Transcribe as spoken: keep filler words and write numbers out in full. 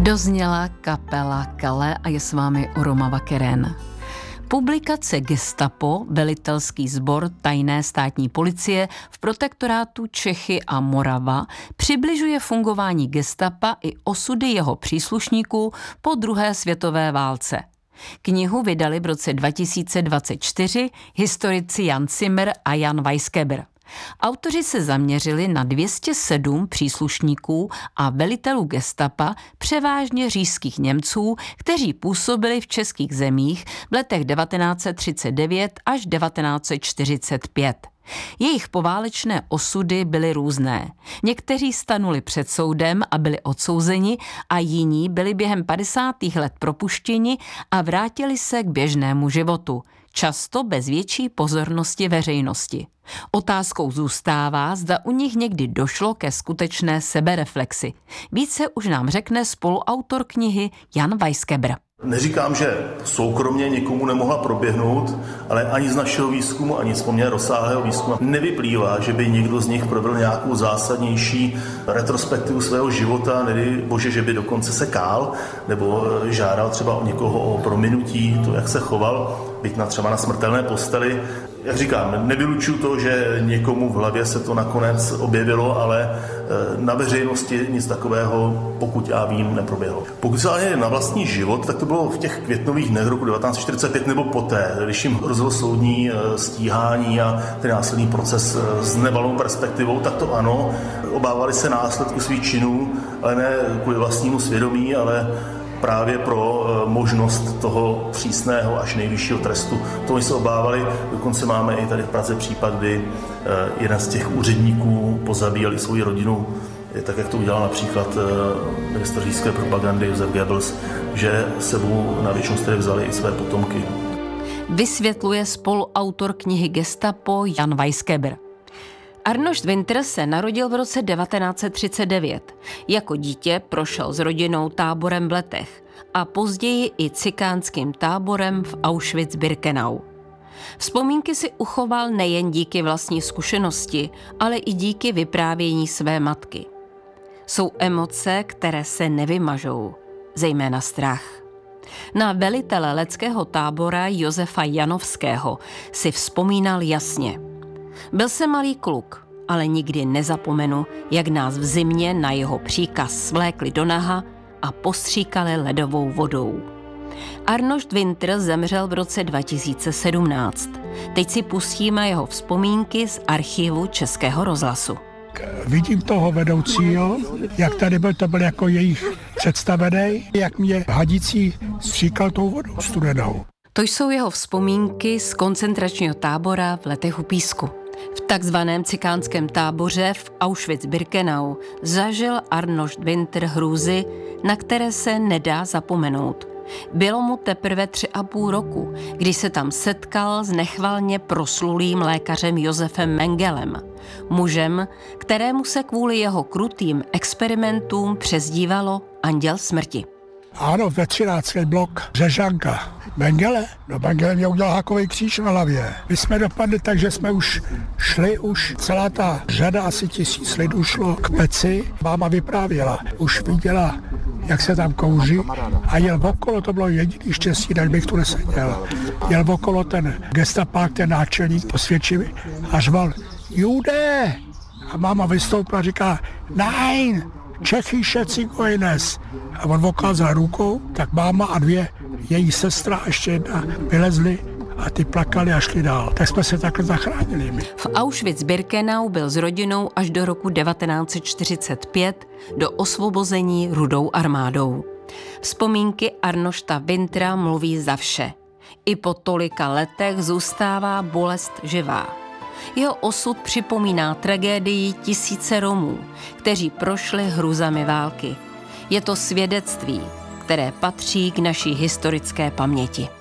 Dozněla kapela Kale a je s vámi Roma Vakeren. Publikace Gestapo, velitelský sbor tajné státní policie v protektorátu Čechy a Morava, přibližuje fungování gestapa i osudy jeho příslušníků po druhé světové válce. Knihu vydali v roce dva tisíce dvacet čtyři historici Jan Zimmer a Jan Weisgeber. Autoři se zaměřili na dvě stě sedm příslušníků a velitelů gestapa, převážně říšských Němců, kteří působili v českých zemích v letech devatenáct set třicet devět až devatenáct set čtyřicet pět. Jejich poválečné osudy byly různé. Někteří stanuli před soudem a byli odsouzeni a jiní byli během padesátých let propuštěni a vrátili se k běžnému životu, často bez větší pozornosti veřejnosti. Otázkou zůstává, zda u nich někdy došlo ke skutečné sebereflexi. Více už nám řekne spoluautor knihy Jan Weisgeber. Neříkám, že soukromně někomu nemohla proběhnout, ale ani z našeho výzkumu, ani z poměrně rozsáhlého výzkumu nevyplývá, že by někdo z nich provedl nějakou zásadnější retrospektivu svého života, nedej bože, že by dokonce se kál, nebo žádal třeba o někoho o prominutí, to, jak se choval, byť na třeba na smrtelné posteli. Jak říkám, nevylučuju to, že někomu v hlavě se to nakonec objevilo, ale na veřejnosti nic takového, pokud já vím, neproběhlo. Pokud se ale na vlastní život, tak to bylo v těch květnových dnech roku devatenáct set čtyřicet pět nebo poté, když jim hrozilo soudní stíhání a ten následný proces s nevalnou perspektivou, tak to ano, obávali se následku svých činů, ale ne kvůli vlastnímu svědomí, ale právě pro možnost toho přísného až nejvyššího trestu. To se obávali, dokonce máme i tady v Praze případ, kdy jeden z těch úředníků pozabíjel i svou rodinu, tak jak to udělal například ministr říšské propagandy Josef Goebbels, že sebou na věčnost tedy vzali i své potomky. Vysvětluje spoluautor knihy Gestapo Jan Weisgeber. Arnošt Winter se narodil v roce devatenáct set třicet devět. Jako dítě prošel s rodinou táborem v Letech a později i cikánským táborem v Auschwitz-Birkenau. Vzpomínky si uchoval nejen díky vlastní zkušenosti, ale i díky vyprávění své matky. Jsou emoce, které se nevymažou, zejména strach. Na velitele leteckého tábora Josefa Janovského si vzpomínal jasně. Byl jsem malý kluk, ale nikdy nezapomenu, jak nás v zimě na jeho příkaz svlékli do naha a postříkali ledovou vodou. Arnošt Winter zemřel v roce dva tisíce sedmnáct. Teď si pustíme jeho vzpomínky z archivu Českého rozhlasu. Vidím toho vedoucího, jak tady byl, to byl jako jejich představený, jak mě hadicí stříkal tou vodou studenou. To jsou jeho vzpomínky z koncentračního tábora v Letech u Písku. V takzvaném cikánském táboře v Auschwitz-Birkenau zažil Arnošt Winter hrůzy, na které se nedá zapomenout. Bylo mu teprve tři a půl roku, když se tam setkal s nechvalně proslulým lékařem Josefem Mengelem, mužem, kterému se kvůli jeho krutým experimentům přezdívalo Anděl smrti. Ano, ve třináctý blok Řežanka. Mengele? No Mengele mě udělal hákový kříž na hlavě. My jsme dopadli tak, že jsme už šli, už celá ta řada, asi tisíc lidí šlo k peci. Máma vyprávěla, už viděla, jak se tam kouří a jel okolo, to bylo jediný štěstí, tak bych tu neseděl. Jel okolo ten gestapák, ten náčelník posvědčivý a řval, Jude! A máma vystoupila a říká, nein! Čechische Zigeuners. A on ukázal rukou, tak máma a dvě její sestra a ještě jedna vylezli a ty plakali a šli dál. Tak jsme se takhle zachránili my. V Auschwitz-Birkenau byl s rodinou až do roku devatenáct set čtyřicet pět do osvobození Rudou armádou. Vzpomínky Arnošta Wintera mluví za vše. I po tolika letech zůstává bolest živá. Jeho osud připomíná tragédii tisíce Romů, kteří prošli hrůzami války. Je to svědectví, které patří k naší historické paměti.